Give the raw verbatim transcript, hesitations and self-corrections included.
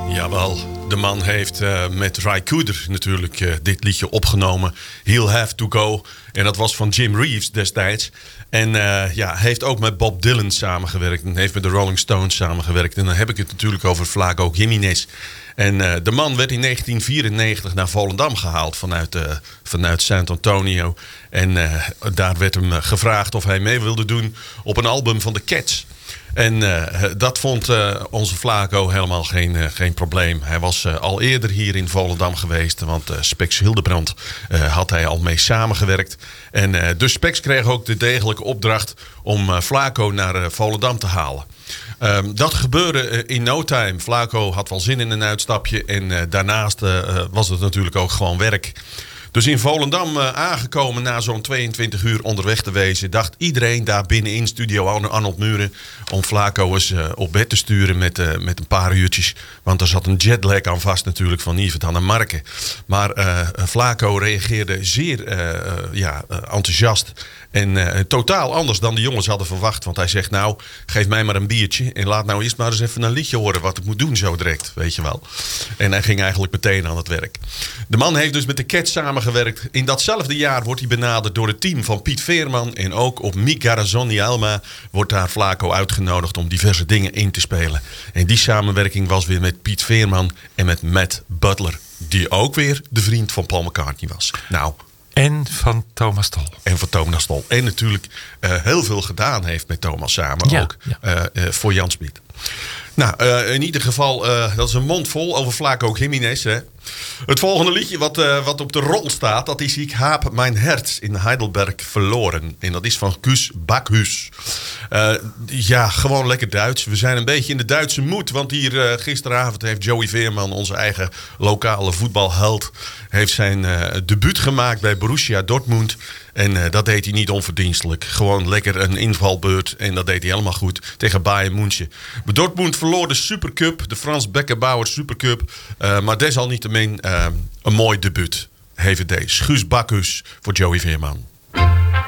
Jawel, de man heeft uh, met Ry Cooder natuurlijk uh, dit liedje opgenomen. He'll Have To Go. En dat was van Jim Reeves destijds. En uh, ja, heeft ook met Bob Dylan samengewerkt. En heeft met de Rolling Stones samengewerkt. En dan heb ik het natuurlijk over Flaco Jiménez. En uh, de man werd in negentien vierennegentig naar Volendam gehaald vanuit, uh, vanuit San Antonio. En uh, daar werd hem gevraagd of hij mee wilde doen op een album van de Cats. En uh, dat vond uh, onze Flaco helemaal geen, uh, geen probleem. Hij was uh, al eerder hier in Volendam geweest. Want uh, Spex Hildebrand uh, had hij al mee samengewerkt. En uh, dus Spex kreeg ook de degelijke opdracht om uh, Flaco naar uh, Volendam te halen. Um, dat gebeurde uh, in no time. Flaco had wel zin in een uitstapje. En uh, daarnaast uh, was het natuurlijk ook gewoon werk. Dus in Volendam uh, aangekomen na zo'n tweeëntwintig uur onderweg te wezen, dacht iedereen daar binnen in studio Arnold Muren om Flaco eens uh, op bed te sturen met, uh, met een paar uurtjes. Want er zat een jetlag aan vast natuurlijk van Yvette en Marke. Maar uh, Flaco reageerde zeer uh, uh, ja, uh, enthousiast. En uh, totaal anders dan de jongens hadden verwacht. Want hij zegt nou, geef mij maar een biertje. En laat nou eerst maar eens even een liedje horen wat ik moet doen zo direct. Weet je wel. En hij ging eigenlijk meteen aan het werk. De man heeft dus met de Cats samengewerkt. In datzelfde jaar wordt hij benaderd door het team van Piet Veerman. En ook op Mi Corazón y Alma wordt daar Flaco uitgenodigd om diverse dingen in te spelen. En die samenwerking was weer met Piet Veerman en met Matt Butler. Die ook weer de vriend van Paul McCartney was. Nou... En van Thomas Tol. En van Thomas Tol. En natuurlijk uh, heel veel gedaan heeft met Thomas samen. Ja, ook ja. Uh, uh, voor Jan Smit. Nou, uh, in ieder geval, uh, dat is een mond vol over Flaco Jiménez. Hè. Het volgende liedje wat, uh, wat op de rol staat, dat is Ik heb mijn hart in Heidelberg verloren. En dat is van Guus Bakhus. Uh, ja, gewoon lekker Duits. We zijn een beetje in de Duitse moed. Want hier uh, gisteravond heeft Joey Veerman, onze eigen lokale voetbalheld, heeft zijn uh, debuut gemaakt bij Borussia Dortmund. En uh, dat deed hij niet onverdienstelijk. Gewoon lekker een invalbeurt. En dat deed hij helemaal goed tegen Bayern München. Dortmund verloor de Supercup. De Frans Beckenbauer Supercup. Uh, maar desalniettemin uh, een mooi debuut. Heeft het deze. Guus Bakhus voor Joey Veerman.